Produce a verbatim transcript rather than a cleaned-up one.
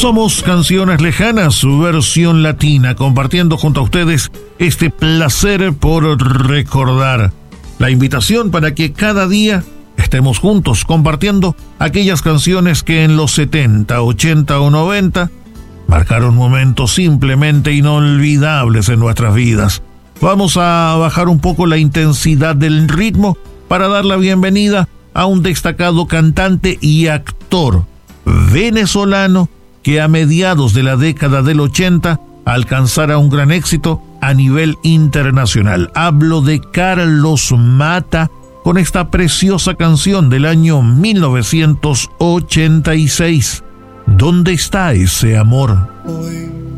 Somos Canciones Lejanas, su versión latina, compartiendo junto a ustedes este placer por recordar. La invitación para que cada día estemos juntos compartiendo aquellas canciones que en los setenta, ochenta o noventa marcaron momentos simplemente inolvidables en nuestras vidas. Vamos a bajar un poco la intensidad del ritmo para dar la bienvenida a un destacado cantante y actor venezolano que a mediados de la década del ochenta alcanzara un gran éxito a nivel internacional. Hablo de Carlos Mata con esta preciosa canción del año mil novecientos ochenta y seis. ¿Dónde está ese amor? Hoy